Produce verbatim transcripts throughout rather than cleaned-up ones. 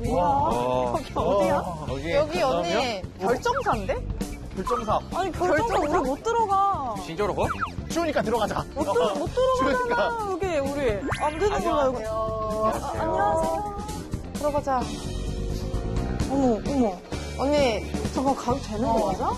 뭐야? 여기 어디야? 여기, 여기 언니 결정사인데? 결정사. 아니 결정사 우리 못 들어가. 진짜로 가? 추우니까 들어가자. 못, 들어, 못 들어가잖아. 여기 우리 안 되는 걸로 알고. 아, 안녕하세요. 들어가자. 어머 어머. 언니 잠깐 가도 되는 거 맞아?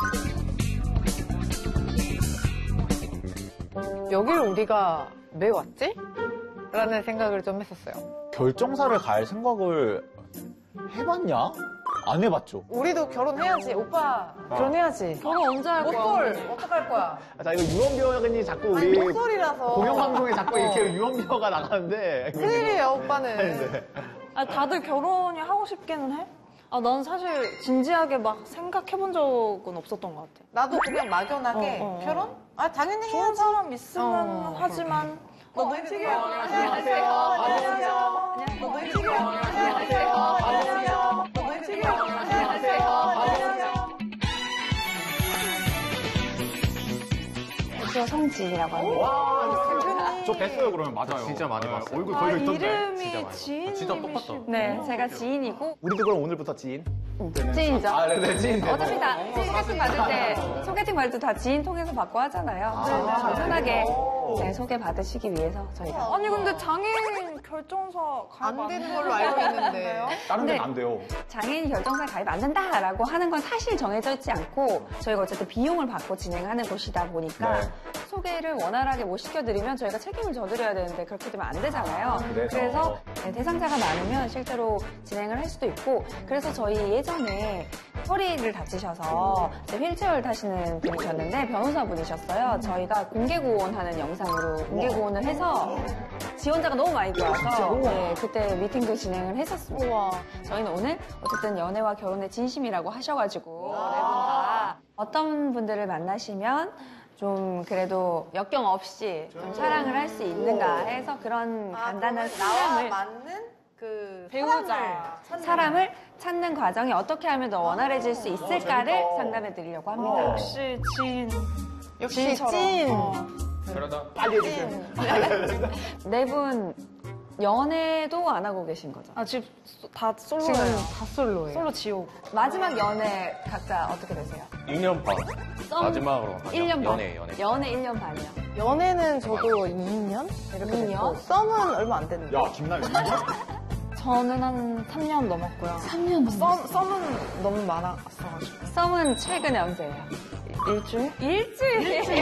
여기를 우리가 왜 왔지? 라는 생각을 좀 했었어요. 결정사를 갈 생각을 해봤냐? 안 해봤죠. 우리도 결혼해야지. 오빠 결혼해야지. 결혼 언제 할 거야? 못볼 어떡할 거야? 아, 자, 이거 유언비어가 자꾸 우리 아니 목소리라서 공영방송에 자꾸 이렇게 어. 유언비어가 나가는데. 큰일이에요 오빠는. 네. 아, 다들 결혼이 하고 싶기는 해? 아, 난 사실 진지하게 막 생각해본 적은 없었던 것 같아. 나도 그냥 막연하게 어, 어, 어. 결혼? 아 당연히 좋은 해야지. 사람 있으면 어. 하지만. 너 너희 지금 안녕하세요. 안녕하세요. 너 너희 지금 안녕하세요. 안녕하세요. 너 너희 지금 안녕하세요. 안녕하세요. 저 성지라고 합니다. 와, 저 뵀어요, 그러면. 맞아요. 진짜 많이 봤어요. 얼굴 아, 거의 있던데. 이름이 지인이시고. 진짜 똑같다. 네, 제가 지인이고. 우리도 그럼 오늘부터 지인? 지인이죠. 아, 네네, 지인. 어차피 다 소개팅 받을 때, 소개팅 받을 때 다 지인 통해서 받고 하잖아요. 그래서 편하게 네, 소개 받으시기 위해서 저희가. 아니, 근데 장애인 결정사 가입 안 되는 걸로 알고 있는데. 다른 데는 네. 안 돼요. 장애인 결정사 가입 안 된다라고 하는 건 사실 정해져 있지 않고 저희가 어쨌든 비용을 받고 진행하는 곳이다 보니까 네. 소개를 원활하게 못 시켜드리면 저희가 책임을 져드려야 되는데 그렇게 되면 안 되잖아요. 그래서. 그래서 네, 대상자가 많으면 실제로 진행을 할 수도 있고 그래서 저희 예전에 허리를 다치셔서 이제 휠체어를 타시는 분이셨는데 변호사분이셨어요. 저희가 공개구원하는 영상으로 공개구원을 해서 지원자가 너무 많이 들어와서 네, 그때 미팅도 진행을 했었습니다. 우와. 저희는 오늘 어쨌든 연애와 결혼의 진심이라고 하셔가지고 네 분 다 어떤 분들을 만나시면 좀 그래도 역경 없이 좀 사랑을 할 수 있는가 해서 그런 간단한 아, 나와 사람을 맞는 그 배우자 사람을 찾는 과정이 어떻게 하면 더 원활해질 수 있을까를 상담해 드리려고 합니다. 역시 진. 역시 진처럼. 찐. 그러다 빨리 해주세요. 네 분 연애도 안 하고 계신 거죠? 아 지금 다 솔로예요. 지금 다 솔로예요. 솔로 지옥. 마지막 연애 각자 어떻게 되세요? 이 년 반. 썸 마지막으로 하죠. 일 년 반. 연애, 연애. 연애 일 년 반이요. 연애는 저도 이 년? 이렇게 이 년? 됐고 썸은 얼마 안 됐는데. 야, 김나연. 저는 한 삼 년 넘었고요. 삼 년 썸, 썸은 너무 많았어가지고. 썸은 최근에 언제예요? 일주일? 일주일?